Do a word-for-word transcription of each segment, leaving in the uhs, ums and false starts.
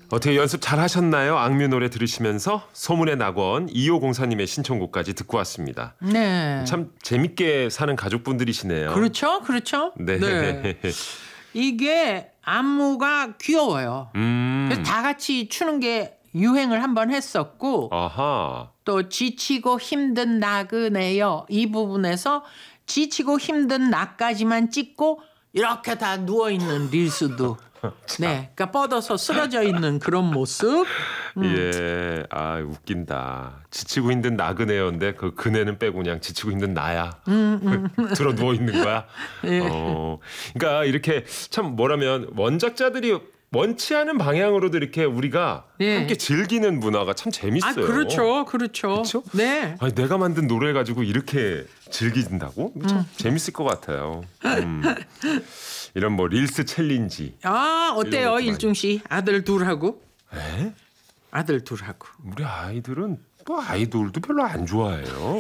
어떻게 연습 잘 하셨나요? 악뮤 노래 들으시면서 소문의 낙원 이오공사님의 신청곡까지 듣고 왔습니다. 네. 참 재밌게 사는 가족분들이시네요. 그렇죠, 그렇죠. 네. 네. 이게 안무가 귀여워요. 음. 그래서 다 같이 추는 게 유행을 한번 했었고, 아하. 또 지치고 힘든 나그네요. 이 부분에서 지치고 힘든 나까지만 찍고 이렇게 다 누워 있는 릴스도. 네, 그러니까 뻗어서 쓰러져 있는 그런 모습. 음. 예, 아 웃긴다. 지치고 힘든 나그네였는데 그 그네는 빼고 그냥 지치고 힘든 나야. 음, 음. 들어 누워 있는 거야. 예. 어, 그러니까 이렇게 참 뭐라면 원작자들이 원치 않은 방향으로도 이렇게 우리가 예. 함께 즐기는 문화가 참 재밌어요. 아, 그렇죠, 그렇죠. 그렇죠? 네. 아니, 내가 만든 노래 가지고 이렇게 즐긴다고? 참 음. 재밌을 것 같아요. 음. 이런 뭐 릴스 챌린지. 아, 어때요, 이런 것도 일중 씨? 아들 둘하고? 에? 아들 둘하고. 우리 아이들은 뭐 아이돌도 별로 안 좋아해요.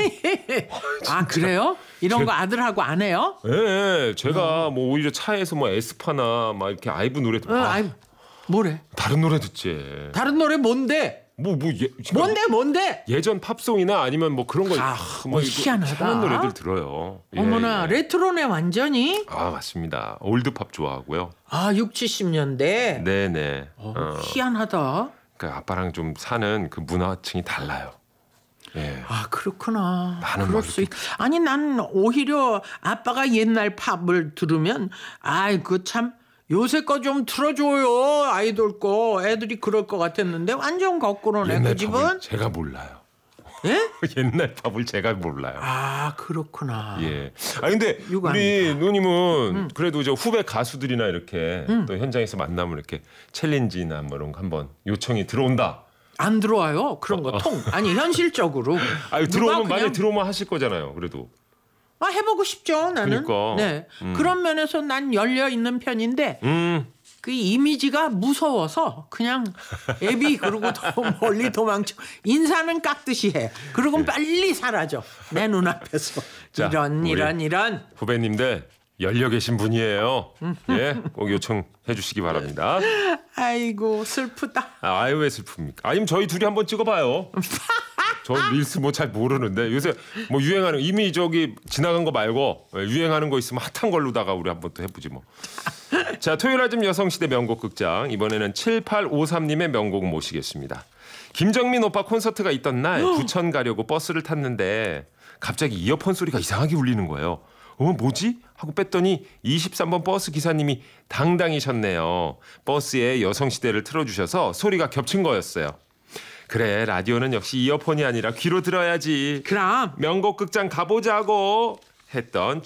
아, 그래요? 이런 제- 거 아들하고 안 해요? 예, 제가 뭐 오히려 차에서 뭐 에스파나 막 이렇게 아이브 노래 듣고 어, 아, 아이, 뭐래? 다른 노래 듣지. 다른 노래 뭔데? 뭐 뭐 예, 지금 뭔데, 뭔데? 예전 팝송이나 아니면 뭐 그런 거 아, 뭐 어, 이거 희한하다. 희한한 노래들 들어요. 예, 어머나, 예. 레트로네 완전히. 아 맞습니다. 올드 팝 좋아하고요. 아, 육십, 칠십 년대. 네네. 어, 어, 희한하다. 그러니까 아빠랑 좀 사는 그 문화층이 달라요. 예. 아, 그렇구나. 나는 그럴 막 수 있... 아니, 난 오히려 아빠가 옛날 팝을 들으면 아이, 그 참 요새 거 좀 틀어줘요. 아이돌 거. 애들이 그럴 것 같았는데 완전 거꾸로네. 옛날 그 팝을 집은. 제가 몰라요. 예? 옛날 팝을 제가 몰라요. 아, 그렇구나. 예. 아 근데 육아입니다. 우리 누님은 그래도 저 후배 가수들이나 이렇게 또 현장에서 만나면 이렇게 챌린지나 뭐 이런 거 한번 요청이 들어온다. 안 들어와요. 그런 거 통. 아니, 현실적으로. 아니 누가 들어오면 그냥- 만약 들어오면 하실 거잖아요. 그래도. 아, 해보고 싶죠, 나는. 그러니까. 네. 음. 그런 면에서 난 열려 있는 편인데 음. 그 이미지가 무서워서 그냥 애비 그러고 더 멀리 도망쳐. 인사는 깍듯이 해. 그러고 빨리 사라져. 내 눈앞에서. 자, 이런 우리- 이런 이런. 후배님들 열려 계신 분이에요. 예, 꼭 요청해 주시기 바랍니다. 아이고, 슬프다. 아, 아유 왜 슬픕니까? 아니면 저희 둘이 한번 찍어봐요. 저 릴스 뭐 잘 모르는데 요새 뭐 유행하는 이미 저기 지나간 거 말고 유행하는 거 있으면 핫한 걸로다가 우리 한번 또 해보지 뭐. 자, 토요일 아침 여성시대 명곡 극장 이번에는 칠팔오삼님의 명곡 모시겠습니다. 김정민 오빠 콘서트가 있던 날 부천 가려고 버스를 탔는데 갑자기 이어폰 소리가 이상하게 울리는 거예요. 어 뭐지? 하고 뺐더니 이십삼 번 버스 기사님이 당당이셨네요. 버스에 여성시대를 틀어주셔서 소리가 겹친 거였어요. 그래, 라디오는 역시 이어폰이 아니라 귀로 들어야지. 그럼 명곡 극장 가보자고 했던